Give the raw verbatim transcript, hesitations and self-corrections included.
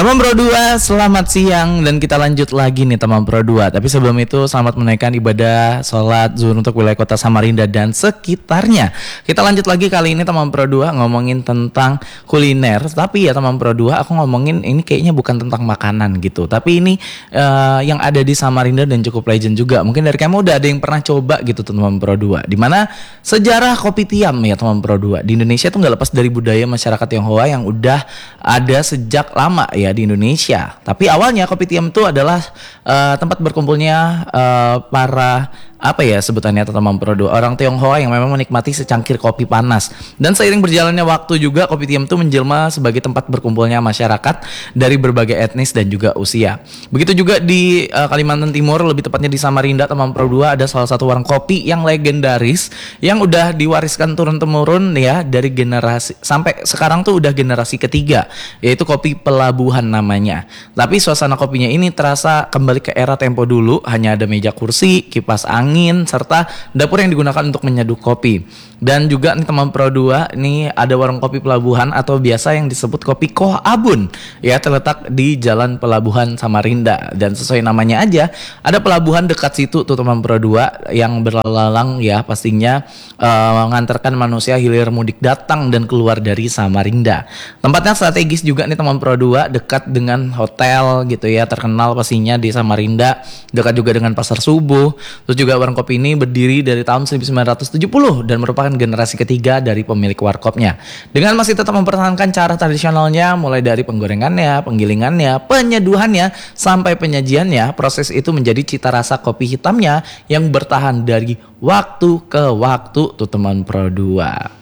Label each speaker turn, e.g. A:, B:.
A: Teman Pro dua, selamat siang dan kita lanjut lagi nih teman Pro dua. Tapi sebelum itu selamat menaikkan ibadah sholat zuhur untuk wilayah kota Samarinda dan sekitarnya. Kita lanjut lagi kali ini teman Pro dua ngomongin tentang kuliner. Tapi ya teman Pro dua, aku ngomongin ini kayaknya bukan tentang makanan gitu. Tapi ini uh, yang ada di Samarinda dan cukup legend juga. Mungkin dari kamu udah ada yang pernah coba gitu teman Pro dua. Dimana sejarah kopi tiam ya teman Pro dua. Di Indonesia tuh gak lepas dari budaya masyarakat Tionghoa yang udah ada sejak lama ya di Indonesia. Tapi awalnya kopi tiam itu adalah uh, tempat berkumpulnya uh, para apa ya sebutannya teman Pro dua, orang Tionghoa yang memang menikmati secangkir kopi panas. Dan seiring berjalannya waktu juga kopi tiam itu menjelma sebagai tempat berkumpulnya masyarakat dari berbagai etnis dan juga usia. Begitu juga di uh, Kalimantan Timur, lebih tepatnya di Samarinda teman Pro dua, ada salah satu warung kopi yang legendaris yang udah diwariskan turun temurun ya dari generasi sampai sekarang tuh udah generasi ketiga, yaitu kopi Pelabuhan namanya. Tapi suasana kopinya ini terasa kembali ke era tempo dulu, hanya ada meja kursi, kipas angin, serta dapur yang digunakan untuk menyeduh kopi. Dan juga nih teman Pro dua, ini ada warung kopi Pelabuhan atau biasa yang disebut kopi Koh Abun ya, terletak di Jalan Pelabuhan Samarinda. Dan sesuai namanya aja, ada pelabuhan dekat situ tuh teman Pro dua yang berlalang ya pastinya uh, mengantarkan manusia hilir mudik datang dan keluar dari Samarinda. Tempatnya strategis juga nih teman Pro dua, dekat dengan hotel gitu ya, terkenal pastinya di Samarinda, dekat juga dengan Pasar Subuh. Terus juga warung kopi ini berdiri dari tahun seribu sembilan ratus tujuh puluh dan merupakan generasi ketiga dari pemilik warkopnya. Dengan masih tetap mempertahankan cara tradisionalnya, mulai dari penggorengannya, penggilingannya, penyeduhannya, sampai penyajiannya. Proses itu menjadi cita rasa kopi hitamnya yang bertahan dari waktu ke waktu tuh teman Pro dua.